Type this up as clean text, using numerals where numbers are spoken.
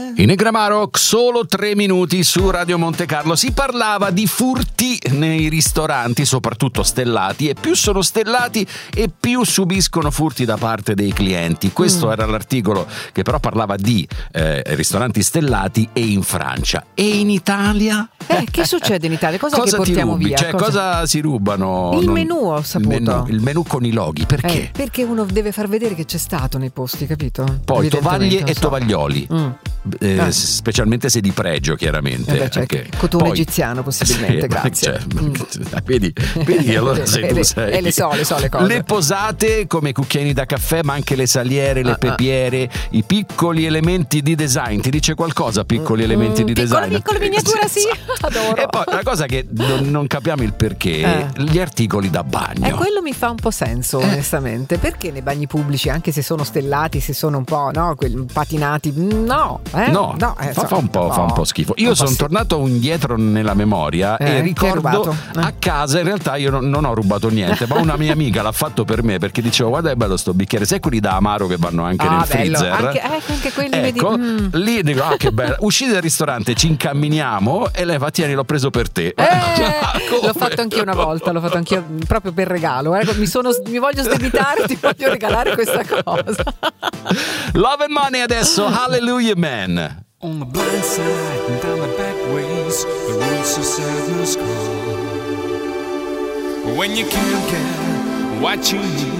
In Negramaro, solo 3 minuti su Radio Monte Carlo. Si parlava di furti nei ristoranti, soprattutto stellati, e più sono stellati e più subiscono furti da parte dei clienti. Questo era l'articolo che però parlava di ristoranti stellati e in Francia. E in Italia? Che succede in Italia? Cosa che portiamo via? Cioè, cosa si rubano? Il menù, ho saputo. Il menù con i loghi, perché? Perché uno deve far vedere che c'è stato nei posti, capito? Poi tovaglie e tovaglioli. Specialmente se di pregio, chiaramente. Cotone egiziano possibilmente, grazie. Vedi allora se tu sei. E le so le cose. Le posate come cucchiaini da caffè, ma anche le saliere, le pepiere, i piccoli elementi di design. Ti dice qualcosa, piccoli elementi di design? Piccole miniature, sì. Adoro. E poi una cosa che non capiamo il perché, gli articoli da bagno. Quello mi fa un po' senso, onestamente. Perché nei bagni pubblici, anche se sono stellati, se sono un po' patinati, fa un po' schifo. Io sono tornato indietro nella memoria e ricordo a casa, in realtà io non ho rubato niente, ma una mia amica l'ha fatto per me, perché dicevo guarda è bello sto bicchiere, sai quelli da amaro che vanno anche nel freezer, anche quelli, lì dico che bello. Usciti dal ristorante, ci incamminiamo e lei fa tieni, l'ho preso per te. L'ho fatto anch'io una volta, l'ho fatto anch'io proprio per regalo, mi voglio sdebitare, ti voglio regalare questa cosa. Love and Money adesso, Hallelujah Man. On the blind side and down the back ways, the roots of sadness grow. When you can't get what you need,